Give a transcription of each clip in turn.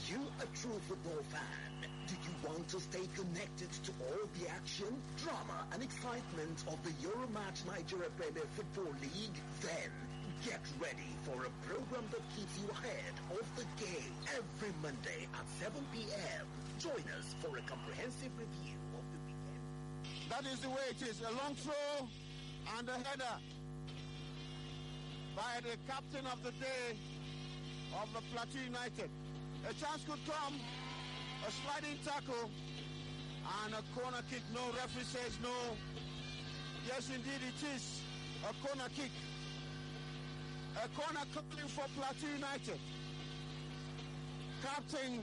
you a true football fan? Do you want to stay connected to all the action, drama, and excitement of the Euromatch Nigeria Premier Football League? Then get ready for a program that keeps you ahead of the game every Monday at 7 p.m. Join us for a comprehensive review of the weekend. That is the way it is. A long throw and a header by the captain of the day of the Plateau United. A chance could come, a sliding tackle, and a corner kick. No, referee says no. Yes, indeed, it is a corner kick. A corner coming for Plateau United. Captain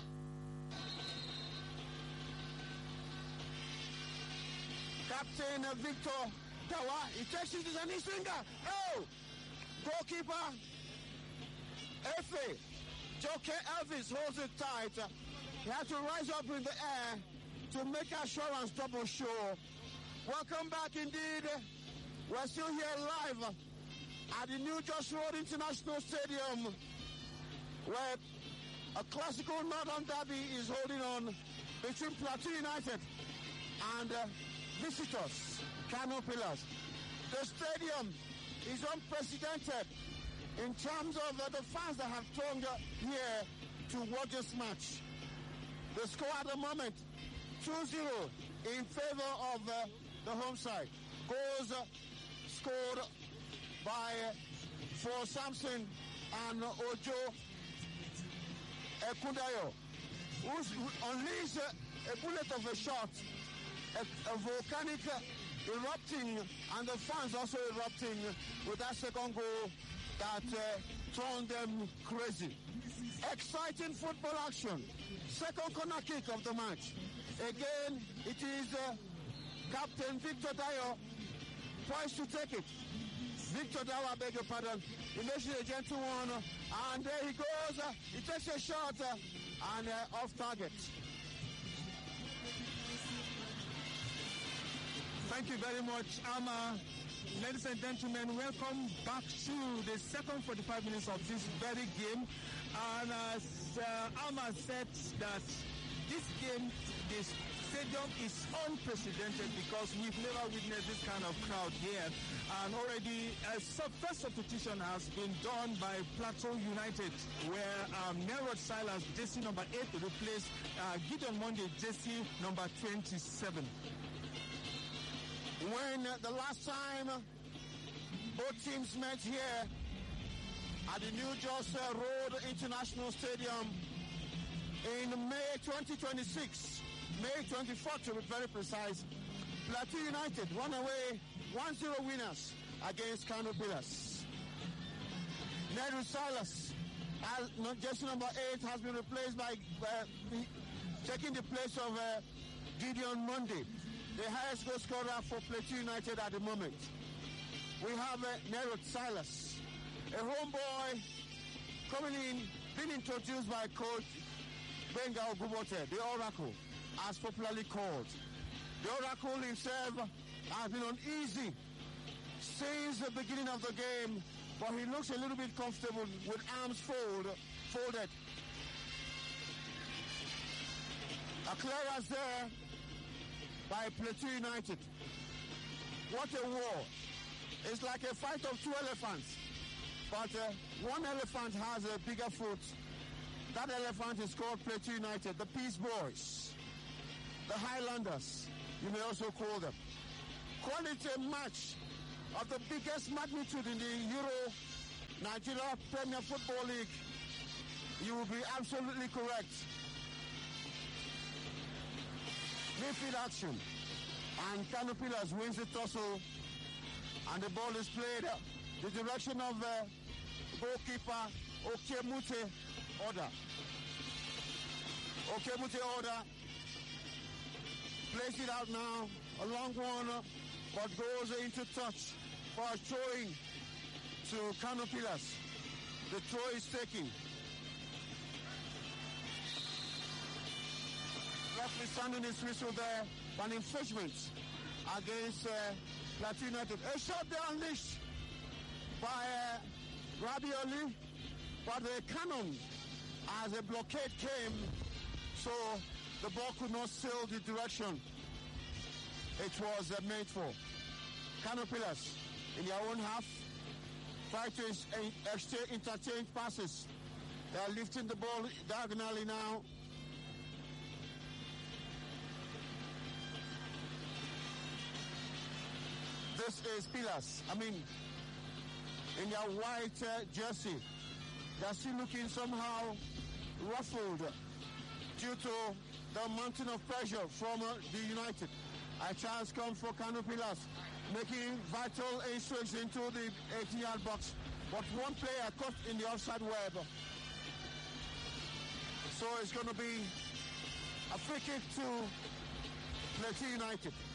Victor Dawa, he takes it as an finger. Oh! Goalkeeper Efe Joke Elvis holds it tight. He had to rise up in the air to make assurance double sure. Welcome back indeed. We're still here live at the New Jos Road International Stadium, where a classical Northern derby is holding on between Plateau United and visitors, Kano Pillars. The stadium is unprecedented in terms of the fans that have turned here to watch this match. The score at the moment, 2-0 in favor of the home side. Goals scored by for Samson and Ojo Ekundayo, who's unleashed a bullet of a shot, a volcanic erupting, and the fans also erupting with that second goal that turned them crazy. Exciting football action. Second corner kick of the match. Again, it is Captain Victor Dayo poised to take it. Victor Dayo, I beg your pardon. He makes it a gentle one, and there he goes. He takes a shot and off target. Thank you very much, Alma. Ladies and gentlemen, welcome back to the second 45 minutes of this very game. And as Alma said, that this game, this stadium is unprecedented because we've never witnessed this kind of crowd here. And already a first substitution has been done by Plateau United, where Nerod Silas, jersey number 8, replaced Gideon Monday, jersey number 27. When the last time both teams met here at the New Jos Road International Stadium in May 2026, May 24th to be very precise, Plateau United won away 1-0 winners against Kano Pillars. Neru Salas, jersey number 8, has been replaced by taking the place of Gideon Monday, the highest goal scorer for Plateau United at the moment. We have Nerod Silas, a homeboy coming in, being introduced by Coach Benga Ogubote, the Oracle, as popularly called. The Oracle himself has been uneasy since the beginning of the game, but he looks a little bit comfortable with arms folded. A clearance there by Plateau United. What a war. It's like a fight of two elephants, but one elephant has a bigger foot. That elephant is called Plateau United, the Peace Boys, the Highlanders, you may also call them. Quality match of the biggest magnitude in the Euro Nigeria Premier Football League. You will be absolutely correct. Midfield action, and Kano Pillars wins the tussle, and the ball is played the direction of goalkeeper Okemute Oda. Okemute Oda plays it out now, a long one, but goes into touch for a throwing to Kano Pillars. The throw is taken. Referee sounding his whistle there, an infringement against Plateau United. A shot there unleashed by Rabioli, but the cannon as a blockade came, so the ball could not sail the direction it was made for. Kano Pillars in their own half try to interchange passes. They are lifting the ball diagonally now. This is Pillars. In their white jersey. They're still looking somehow ruffled due to the mountain of pressure from the United. A chance comes for Kano Pillars, making vital instrings into the 18-yard box. But one player caught in the offside web. So it's going to be a free kick to Plateau United.